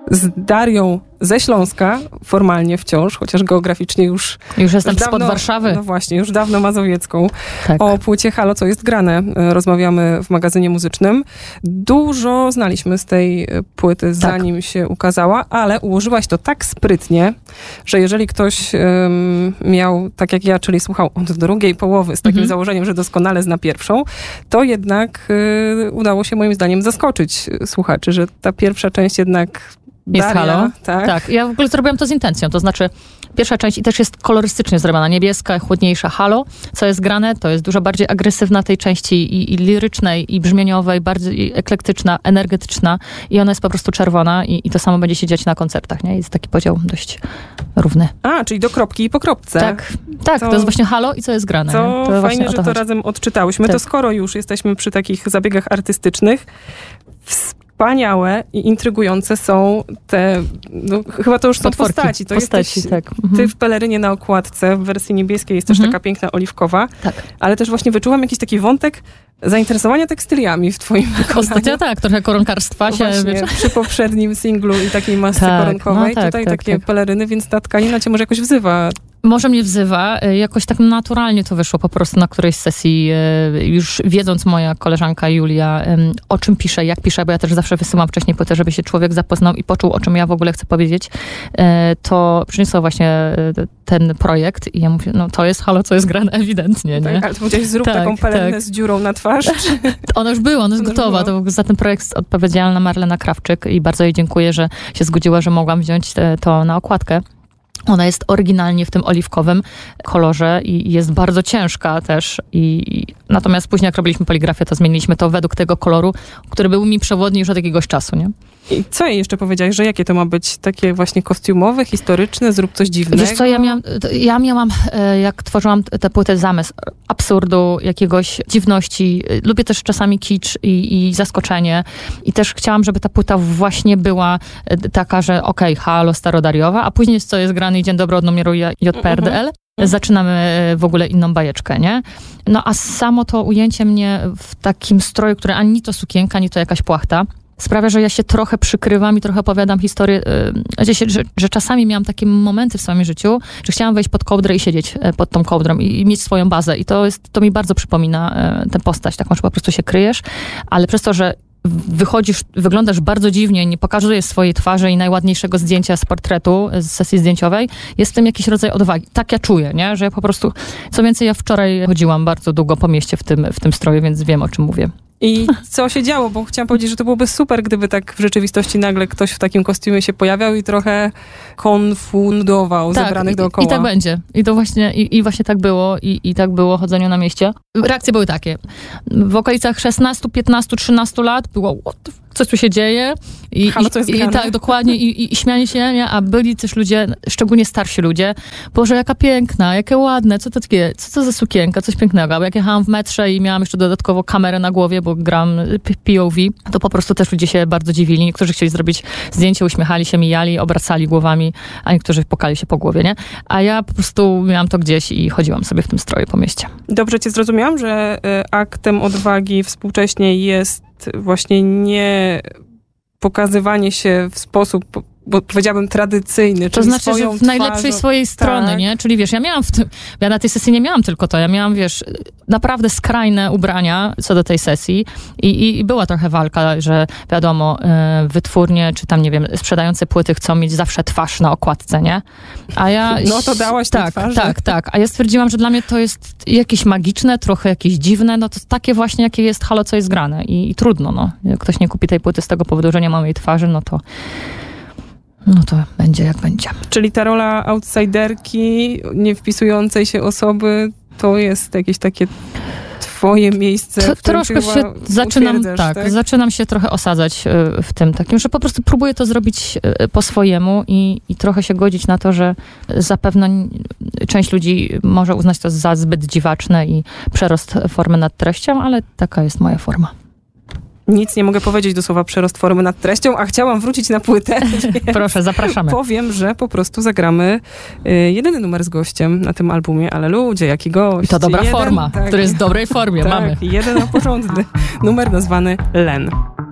z Darią ze Śląska, formalnie wciąż, chociaż geograficznie już jestem dawno, spod Warszawy. No właśnie, już dawno mazowiecką. Tak. O płycie Halo, co jest grane. Rozmawiamy w magazynie muzycznym. Dużo znaliśmy z tej płyty, zanim się ukazała, ale ułożyłaś to tak sprytnie, że jeżeli ktoś miał, tak jak ja, czyli słuchał od drugiej połowy z takim założeniem, że doskonale zna pierwszą, to jednak udało się moim zdaniem zaskoczyć słuchaczy, że ta pierwsza część jednak jest Daria, Halo. Tak. Ja w ogóle zrobiłam to z intencją, to znaczy pierwsza część i też jest kolorystycznie zrobiona, niebieska, chłodniejsza Halo, co jest grane, to jest dużo bardziej agresywna tej części i lirycznej, i brzmieniowej, bardziej eklektyczna, energetyczna i ona jest po prostu czerwona i to samo będzie się dziać na koncertach, nie? Jest taki podział dość równy. Czyli do kropki i po kropce. Tak, to jest właśnie Halo i co jest grane. To fajnie, że to razem odczytałyśmy. Tak. To skoro już jesteśmy przy takich zabiegach artystycznych, wspaniałe i intrygujące są te, chyba to już są postaci. To postaci, jesteś tak. ty w pelerynie na okładce, w wersji niebieskiej jest też taka piękna oliwkowa, ale też właśnie wyczułam jakiś taki wątek zainteresowania tekstyliami w twoim wykonaniu. Ostatnio trochę koronkarstwa się... Właśnie, przy poprzednim singlu i takiej masce koronkowej, tutaj takie peleryny, więc ta tkanina cię może jakoś wzywa. Może mnie wzywa. Jakoś tak naturalnie to wyszło po prostu na którejś sesji, już wiedząc moja koleżanka Julia, o czym pisze, jak pisze, bo ja też zawsze wysyłam wcześniej po to, żeby się człowiek zapoznał i poczuł, o czym ja w ogóle chcę powiedzieć, to przyniosła właśnie ten projekt i ja mówię, to jest Halo, co jest grane ewidentnie, nie? Ale to powiedziałeś, zrób taką pelerynę z dziurą na twarz. Ona już była, ona jest gotowa. To za ten projekt jest odpowiedzialna Marlena Krawczyk i bardzo jej dziękuję, że się zgodziła, że mogłam wziąć to na okładkę. Ona jest oryginalnie w tym oliwkowym kolorze i jest bardzo ciężka też. Natomiast później jak robiliśmy poligrafię, to zmieniliśmy to według tego koloru, który był mi przewodni już od jakiegoś czasu, nie? I co jej jeszcze powiedziałeś, że jakie to ma być? Takie właśnie kostiumowe, historyczne, zrób coś dziwnego? Wiesz co, ja miałam, jak tworzyłam tę płytę, zamysł absurdu, jakiegoś dziwności. Lubię też czasami kicz i zaskoczenie. I też chciałam, żeby ta płyta właśnie była taka, że Halo starodariowa, a później co jest grany i Dzień dobry od numeru JPRDL. Zaczynamy w ogóle inną bajeczkę, nie? A samo to ujęcie mnie w takim stroju, który ani to sukienka, ani to jakaś płachta, sprawia, że ja się trochę przykrywam i trochę opowiadam historię, że czasami miałam takie momenty w swoim życiu, że chciałam wejść pod kołdrę i siedzieć pod tą kołdrą i mieć swoją bazę. I to mi bardzo przypomina tę postać, taką, że po prostu się kryjesz, ale przez to, że wyglądasz bardzo dziwnie, nie pokazujesz swojej twarzy i najładniejszego zdjęcia z portretu, z sesji zdjęciowej, jest w tym jakiś rodzaj odwagi. Tak ja czuję, nie? Że ja po prostu, co więcej, ja wczoraj chodziłam bardzo długo po mieście w tym stroju, więc wiem, o czym mówię. I co się działo? Bo chciałam powiedzieć, że to byłoby super, gdyby tak w rzeczywistości nagle ktoś w takim kostiumie się pojawiał i trochę konfundował zebranych dookoła. I tak będzie. I to właśnie, i właśnie tak było. I tak było chodzeniu na mieście. Reakcje były takie. W okolicach 16, 15, 13 lat było co tu się dzieje. Halo, co jest grane? Tak, dokładnie. I śmianie się, nie? A byli też ludzie, szczególnie starsi ludzie. Boże, jaka piękna, jakie ładne, co to takie, co to za sukienka, coś pięknego. Bo jak jechałam w metrze i miałam jeszcze dodatkowo kamerę na głowie, bo gram POV, to po prostu też ludzie się bardzo dziwili. Niektórzy chcieli zrobić zdjęcie, uśmiechali się, mijali, obracali głowami, a niektórzy pukali się po głowie, nie? A ja po prostu miałam to gdzieś i chodziłam sobie w tym stroju po mieście. Dobrze cię zrozumiałam, że aktem odwagi współcześnie jest właśnie nie pokazywanie się w sposób, bo powiedziałabym tradycyjny, to znaczy, że w najlepszej swojej strony, nie? Czyli wiesz, ja na tej sesji nie miałam tylko to, ja miałam, wiesz, naprawdę skrajne ubrania co do tej sesji i była trochę walka, że wiadomo, wytwórnie, czy tam, nie wiem, sprzedające płyty chcą mieć zawsze twarz na okładce, nie? A ja... No to dałaś tę twarz. Tak. A ja stwierdziłam, że dla mnie to jest jakieś magiczne, trochę jakieś dziwne, to takie właśnie, jakie jest Halo, co jest grane i trudno, Jak ktoś nie kupi tej płyty z tego powodu, że nie mam jej twarzy, no to będzie jak będzie. Czyli ta rola outsiderki, nie wpisującej się osoby, to jest jakieś takie twoje miejsce, w którym troszkę się zaczynam się trochę osadzać w tym takim, że po prostu próbuję to zrobić po swojemu i trochę się godzić na to, że zapewne część ludzi może uznać to za zbyt dziwaczne i przerost formy nad treścią, ale taka jest moja forma. Nic nie mogę powiedzieć do słowa przerost formy nad treścią, a chciałam wrócić na płytę. Proszę, zapraszamy. Powiem, że po prostu zagramy jedyny numer z gościem na tym albumie, ale ludzie, jaki gość. I to dobra forma, który jest w dobrej formie, mamy. Jeden porządny numer nazwany Len.